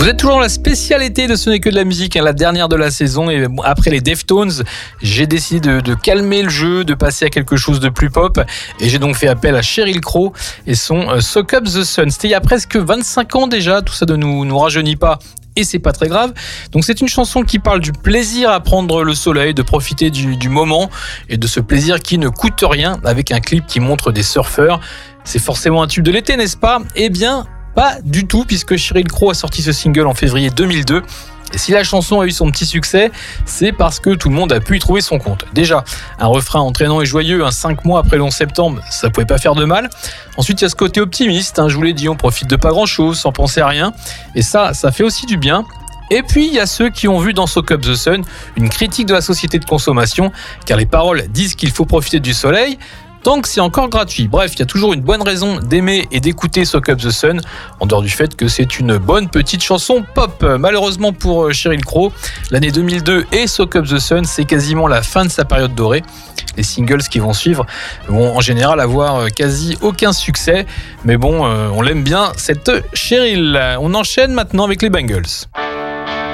Vous êtes toujours dans la spécialité de Ce n'est que de la musique, la dernière de la saison. Et après les Deftones, j'ai décidé de calmer le jeu, de passer à quelque chose de plus pop. Et j'ai donc fait appel à Sheryl Crow et son Soak Up the Sun. C'était il y a presque 25 ans déjà, tout ça ne nous rajeunit pas. Et c'est pas très grave. Donc c'est une chanson qui parle du plaisir à prendre le soleil, de profiter du moment et de ce plaisir qui ne coûte rien, avec un clip qui montre des surfeurs. C'est forcément un tube de l'été, n'est-ce pas ? Eh bien, pas du tout, puisque Sheryl Crow a sorti ce single en février 2002. Et si la chanson a eu son petit succès, c'est parce que tout le monde a pu y trouver son compte. Déjà, un refrain entraînant et joyeux, 5 mois après le 11 septembre, ça pouvait pas faire de mal. Ensuite, il y a ce côté optimiste, je vous l'ai dit, on profite de pas grand-chose, sans penser à rien. Et ça fait aussi du bien. Et puis, il y a ceux qui ont vu dans Soak Up the Sun une critique de la société de consommation, car les paroles disent qu'il faut profiter du soleil, tant que c'est encore gratuit. Bref, il y a toujours une bonne raison d'aimer et d'écouter Soak Up the Sun, en dehors du fait que c'est une bonne petite chanson pop. Malheureusement pour Sheryl Crow, l'année 2002 et Soak Up the Sun, c'est quasiment la fin de sa période dorée. Les singles qui vont suivre vont en général avoir quasi aucun succès. Mais bon, on l'aime bien, cette Sheryl. On enchaîne maintenant avec les Bangles.